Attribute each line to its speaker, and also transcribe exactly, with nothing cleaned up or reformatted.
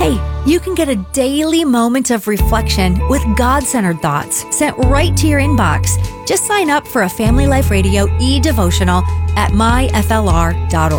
Speaker 1: Hey, you can get a daily moment of reflection with God-centered thoughts sent right to your inbox. Just sign up for a Family Life Radio e-devotional at my f l r dot org.